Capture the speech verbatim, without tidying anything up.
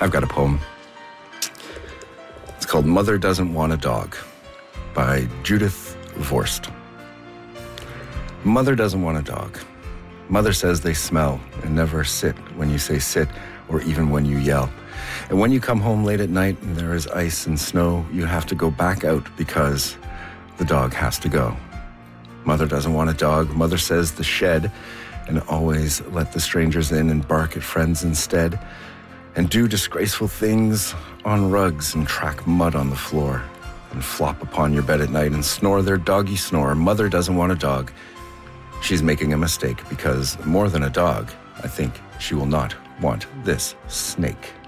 I've got a poem. It's called Mother Doesn't Want a Dog by Judith Vorst. Mother doesn't want a dog. Mother says they smell and never sit when you say sit or even when you yell. And when you come home late at night and there is ice and snow, you have to go back out because the dog has to go. Mother doesn't want a dog. Mother says the shed and always let the strangers in and bark at friends instead and do disgraceful things on rugs and track mud on the floor and flop upon your bed at night and snore their doggy snore. Mother doesn't want a dog. She's making a mistake because more than a dog, I think she will not want this snake.